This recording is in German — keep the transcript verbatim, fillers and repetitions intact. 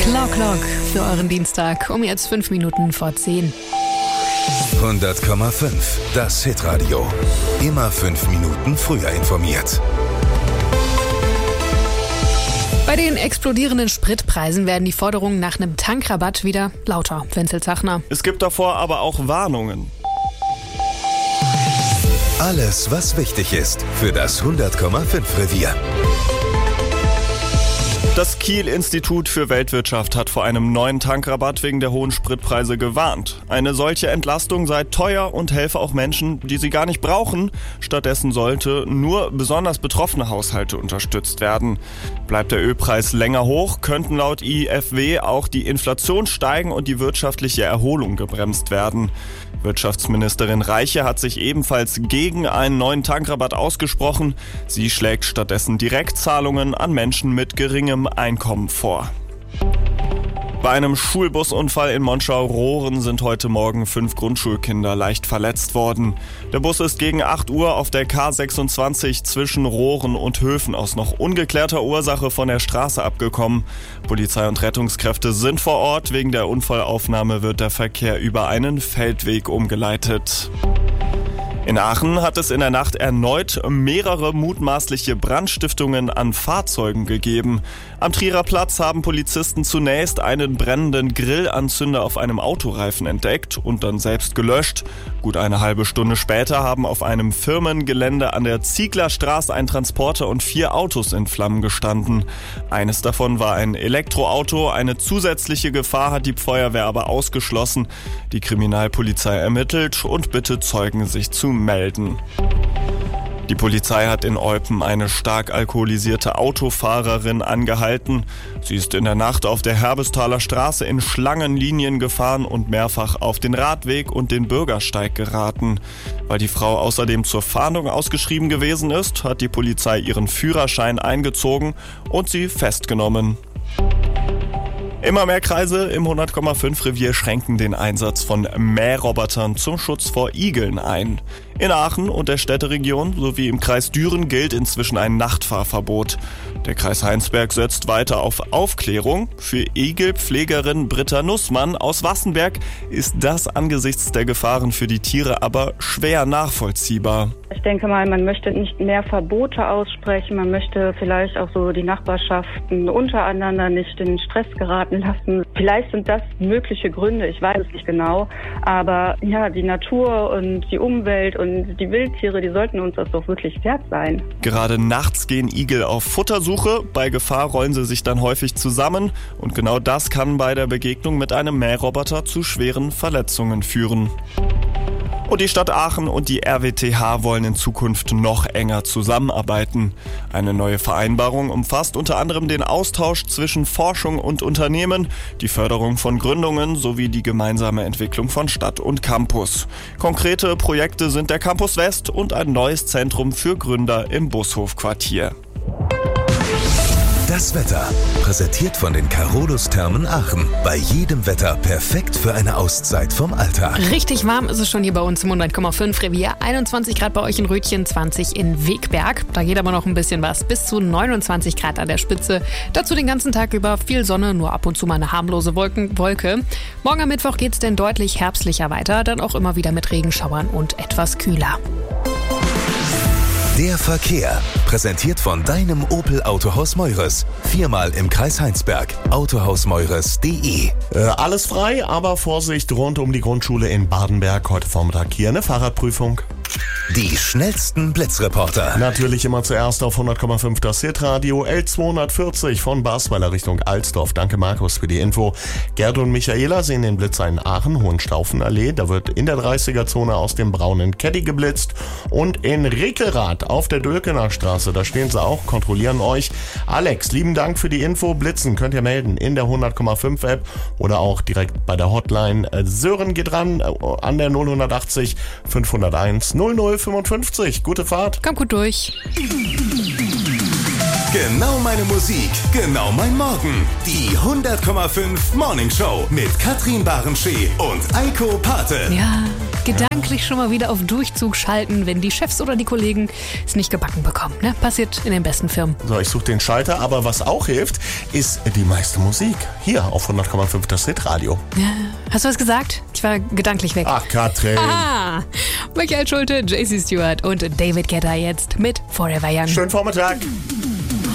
Clock Clock für euren Dienstag um jetzt fünf Minuten vor zehn. hundert Komma fünf, das Hitradio. Immer fünf Minuten früher informiert. Bei den explodierenden Spritpreisen werden die Forderungen nach einem Tankrabatt wieder lauter. Wenzel Zachner. Es gibt davor aber auch Warnungen. Alles, was wichtig ist für das hundert Komma fünf Revier. Das Kiel-Institut für Weltwirtschaft hat vor einem neuen Tankrabatt wegen der hohen Spritpreise gewarnt. Eine solche Entlastung sei teuer und helfe auch Menschen, die sie gar nicht brauchen. Stattdessen sollte nur besonders betroffene Haushalte unterstützt werden. Bleibt der Ölpreis länger hoch, könnten laut I F W auch die Inflation steigen und die wirtschaftliche Erholung gebremst werden. Wirtschaftsministerin Reiche hat sich ebenfalls gegen einen neuen Tankrabatt ausgesprochen. Sie schlägt stattdessen Direktzahlungen an Menschen mit geringem Einkommen vor. Bei einem Schulbusunfall in Monschau-Rohren sind heute Morgen fünf Grundschulkinder leicht verletzt worden. Der Bus ist gegen acht Uhr auf der K sechsundzwanzig zwischen Rohren und Höfen aus noch ungeklärter Ursache von der Straße abgekommen. Polizei und Rettungskräfte sind vor Ort. Wegen der Unfallaufnahme wird der Verkehr über einen Feldweg umgeleitet. In Aachen hat es in der Nacht erneut mehrere mutmaßliche Brandstiftungen an Fahrzeugen gegeben. Am Trierer Platz haben Polizisten zunächst einen brennenden Grillanzünder auf einem Autoreifen entdeckt und dann selbst gelöscht. Gut eine halbe Stunde später haben auf einem Firmengelände an der Zieglerstraße ein Transporter und vier Autos in Flammen gestanden. Eines davon war ein Elektroauto. Eine zusätzliche Gefahr hat die Feuerwehr aber ausgeschlossen. Die Kriminalpolizei ermittelt und bittet Zeugen, sich zu melden. Die Polizei hat in Eupen eine stark alkoholisierte Autofahrerin angehalten. Sie ist in der Nacht auf der Herbestaler Straße in Schlangenlinien gefahren und mehrfach auf den Radweg und den Bürgersteig geraten. Weil die Frau außerdem zur Fahndung ausgeschrieben gewesen ist, hat die Polizei ihren Führerschein eingezogen und sie festgenommen. Immer mehr Kreise im hundert Komma fünf Revier schränken den Einsatz von Mährobotern zum Schutz vor Igeln ein. In Aachen und der Städteregion sowie im Kreis Düren gilt inzwischen ein Nachtfahrverbot. Der Kreis Heinsberg setzt weiter auf Aufklärung. Für Igelpflegerin Britta Nussmann aus Wassenberg ist das angesichts der Gefahren für die Tiere aber schwer nachvollziehbar. Ich denke mal, man möchte nicht mehr Verbote aussprechen, man möchte vielleicht auch so die Nachbarschaften untereinander nicht in Stress geraten lassen. Vielleicht sind das mögliche Gründe, ich weiß es nicht genau, aber ja, die Natur und die Umwelt und die Wildtiere, die sollten uns das doch wirklich wert sein. Gerade nachts gehen Igel auf Futtersuche, bei Gefahr rollen sie sich dann häufig zusammen und genau das kann bei der Begegnung mit einem Mähroboter zu schweren Verletzungen führen. Und die Stadt Aachen und die R W T H wollen in Zukunft noch enger zusammenarbeiten. Eine neue Vereinbarung umfasst unter anderem den Austausch zwischen Forschung und Unternehmen, die Förderung von Gründungen sowie die gemeinsame Entwicklung von Stadt und Campus. Konkrete Projekte sind der Campus West und ein neues Zentrum für Gründer im Bushofquartier. Das Wetter, präsentiert von den Carolus Thermen Aachen. Bei jedem Wetter perfekt für eine Auszeit vom Alltag. Richtig warm ist es schon hier bei uns im hundert Komma fünf Revier. einundzwanzig Grad bei euch in Rötchen, zwanzig in Wegberg. Da geht aber noch ein bisschen was. Bis zu neunundzwanzig Grad an der Spitze. Dazu den ganzen Tag über viel Sonne, nur ab und zu mal eine harmlose Wolken- Wolke. Morgen am Mittwoch geht's denn deutlich herbstlicher weiter. Dann auch immer wieder mit Regenschauern und etwas kühler. Der Verkehr, präsentiert von deinem Opel Autohaus Meures. Viermal im Kreis Heinsberg. autohaus meures punkt de. Äh, alles frei, aber Vorsicht rund um die Grundschule in Badenberg. Heute Vormittag hier eine Fahrradprüfung. Die schnellsten Blitzreporter. Natürlich immer zuerst auf hundert Komma fünf das Hitradio L zweihundertvierzig von Basweiler Richtung Alsdorf. Danke Markus für die Info. Gerd und Michaela sehen den Blitzer in Aachen, Hohenstaufenallee. Da wird in der dreißiger-Zone aus dem braunen Caddy geblitzt. Und in Rickelrath auf der Dölkener Straße, da stehen sie auch, kontrollieren euch. Alex, lieben Dank für die Info. Blitzen könnt ihr melden in der hundert Komma fünf App oder auch direkt bei der Hotline. Sören geht ran an der null achtzig fünfhunderteins null null fünfundfünfzig. Gute Fahrt. Kommt gut durch. Genau meine Musik, genau mein Morgen. Die hundert Komma fünf Morning Show mit Katrin Barenschee und Eiko Pate. Ja, gedanklich schon mal wieder auf Durchzug schalten, wenn die Chefs oder die Kollegen es nicht gebacken bekommen. Ne? Passiert in den besten Firmen. So, ich suche den Schalter, aber was auch hilft, ist die meiste Musik. Hier auf hundert Komma fünf das Hitradio. Ja. Hast du was gesagt? Ich war gedanklich weg. Ach, Katrin. Ah, Michael Schulte, J C Stewart und David Guetta jetzt mit Forever Young. Schönen Vormittag.